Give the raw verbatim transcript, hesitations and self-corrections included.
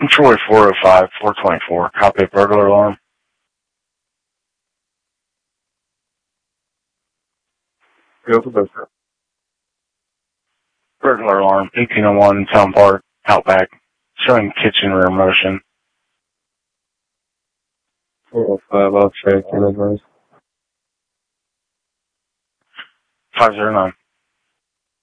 Troy four oh five, four twenty-four. Copy burglar alarm. Go for both. Burglar alarm, eighteen oh one, Town Park, Outback, showing kitchen rear motion. four oh five, I'll check. five zero nine.